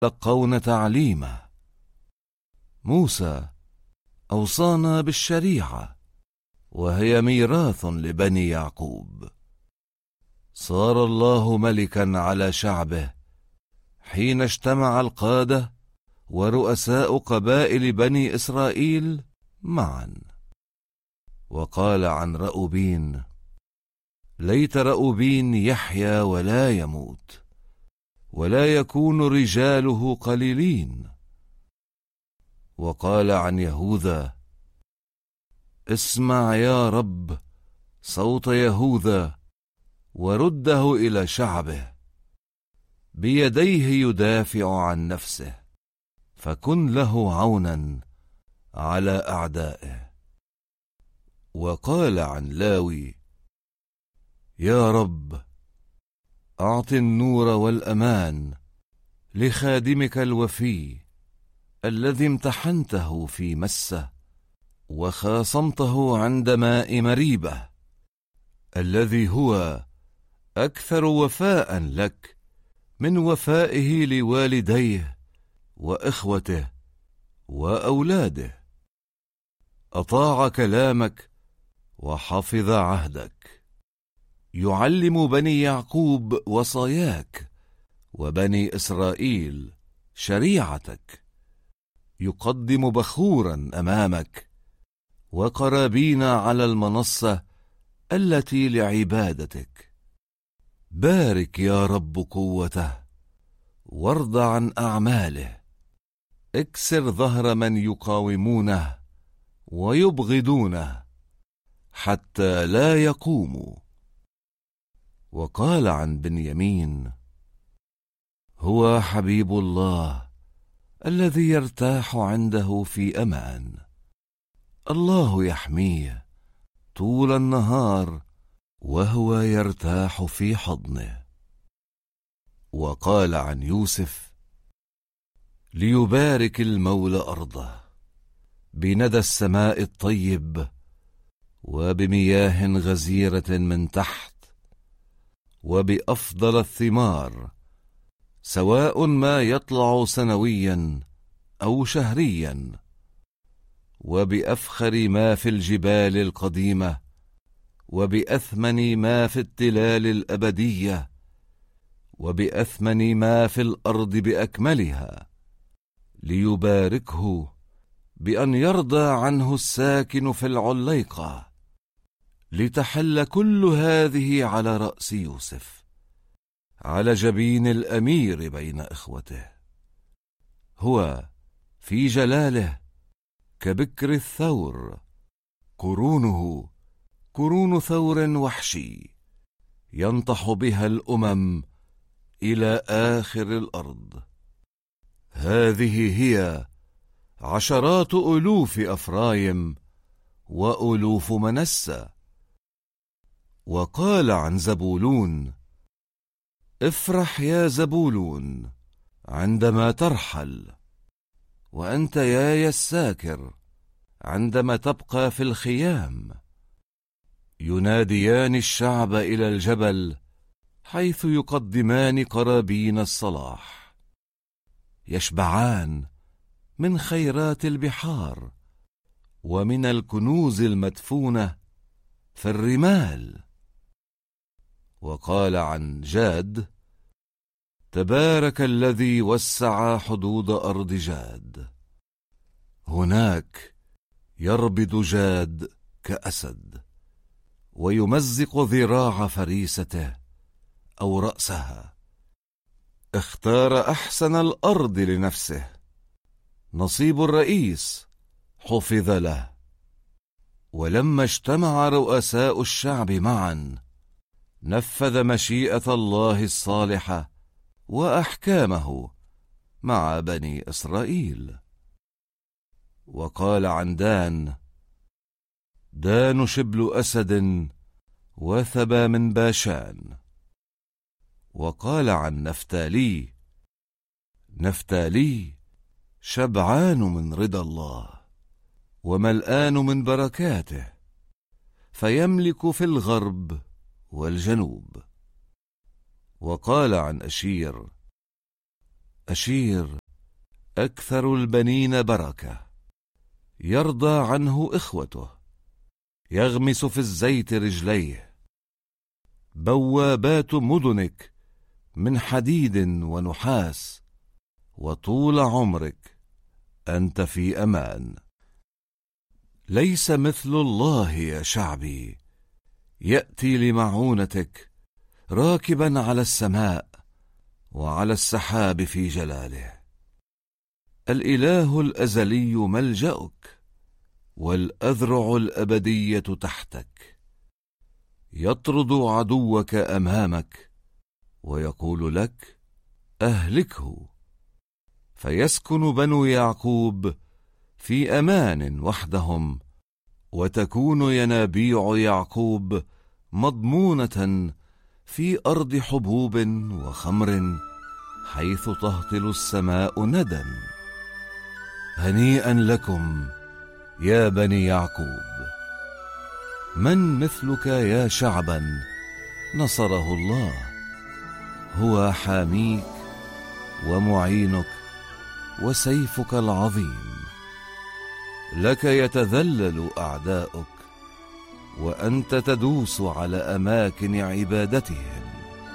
يتلقون تعليمه. موسى أوصانا بالشريعة، وهي ميراث لبني يعقوب. صار الله ملكا على شعبه حين اجتمع القادة ورؤساء قبائل بني إسرائيل معا. وقال عن رأوبين: ليت رأوبين يحيا ولا يموت، ولا يكون رجاله قليلين. وقال عن يهوذا: اسمع يا رب صوت يهوذا، ورده إلى شعبه، بيديه يدافع عن نفسه، فكن له عونا على أعدائه. وقال عن لاوي: يا رب أعط النور والأمان لخادمك الوفي، الذي امتحنته في مسة وخاصمته عند ماء مريبة، الذي هو أكثر وفاء لك من وفائه لوالديه وإخوته وأولاده. أطاع كلامك وحفظ عهدك، يعلم بني يعقوب وصاياك، وبني إسرائيل شريعتك. يقدم بخورا أمامك وقرابين على المنصة التي لعبادتك. بارك يا رب قوته، وارض عن أعماله. اكسر ظهر من يقاومونه ويبغضونه حتى لا يقوموا. وقال عن بنيامين: هو حبيب الله الذي يرتاح عنده في أمان، الله يحميه طول النهار وهو يرتاح في حضنه. وقال عن يوسف: ليبارك المولى أرضه بندى السماء الطيب، وبمياه غزيرة من تحت، وبأفضل الثمار، سواء ما يطلع سنويا أو شهريا، وبأفخر ما في الجبال القديمة، وبأثمن ما في التلال الأبدية، وبأثمن ما في الأرض بأكملها، ليباركه بأن يرضى عنه الساكن في العليقة، لتحل كل هذه على رأس يوسف، على جبين الأمير بين إخوته. هو في جلاله كبكر الثور، قرونه قرون ثور وحشي، ينطح بها الأمم إلى آخر الأرض. هذه هي عشرات ألوف أفرايم وألوف منسى. وقال عن زبولون: افرح يا زبولون عندما ترحل، وأنت يا الساكر عندما تبقى في الخيام. يناديان الشعب إلى الجبل، حيث يقدمان قرابين الصلاح. يشبعان من خيرات البحار، ومن الكنوز المدفونة في الرمال. وقال عن جاد: تبارك الذي وسع حدود أرض جاد. هناك يربد جاد كأسد، ويمزق ذراع فريسته أو رأسها. اختار أحسن الأرض لنفسه، نصيب الرئيس حفظ له. ولما اجتمع رؤساء الشعب معا، نفذ مشيئة الله الصالحة وأحكامه مع بني إسرائيل. وقال عن دان: دان شبل أسد، وثبى من باشان. وقال عن نفتالي: نفتالي شبعان من رضا الله، وملآن من بركاته، فيملك في الغرب والجنوب. وقال عن أشير: أشير أكثر البنين بركة، يرضى عنه إخوته، يغمس في الزيت رجليه. بوابات مدنك من حديد ونحاس، وطول عمرك أنت في أمان. ليس مثل الله يا شعبي، يأتي لمعونتك راكبا على السماء وعلى السحاب في جلاله. الإله الأزلي ملجأك، والأذرع الأبدية تحتك. يطرد عدوك أمامك ويقول لك أهلكه، فيسكن بنو يعقوب في أمان وحدهم، وتكون ينابيع يعقوب مضمونة في أرض حبوب وخمر، حيث تهطل السماء ندى. هنيئا لكم يا بني يعقوب. من مثلك يا شعبا نصره الله، هو حاميك ومعينك وسيفك العظيم. لك يتذلل أعداؤك، وأنت تدوس على أماكن عبادتهم.